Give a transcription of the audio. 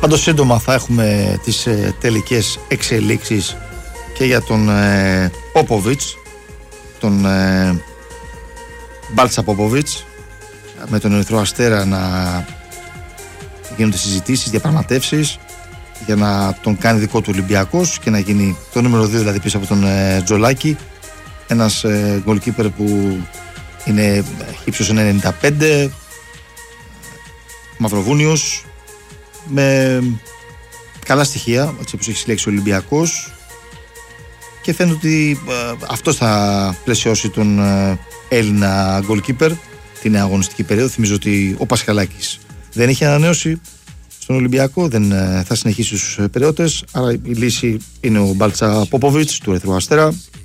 Πάντως σύντομα θα έχουμε τις τελικές εξελίξεις και για τον Πόποβιτς, τον Μπάλτσα Πόποβιτς, με τον Ερυθρό Αστέρα να γίνονται συζητήσεις, διαπραγματεύσεις για να τον κάνει δικό του Ολυμπιακός και να γίνει το νούμερο 2 δηλαδή πίσω από τον Τζολάκη, ένας goalkeeper που είναι ύψος 1,95, Μαυροβούνιος, με καλά στοιχεία, έτσι όπως έχει συλλέξει ο Ολυμπιακός, και φαίνεται ότι αυτός θα πλαισιώσει τον Έλληνα goalkeeper την αγωνιστική περίοδο. Θυμίζω ότι ο Πασχαλάκης δεν είχε ανανέωση στον Ολυμπιακό, δεν θα συνεχίσει στους περιόδες, άρα η λύση είναι ο Μπάλτσα Πόποβιτς του Ερυθρού Αστέρα.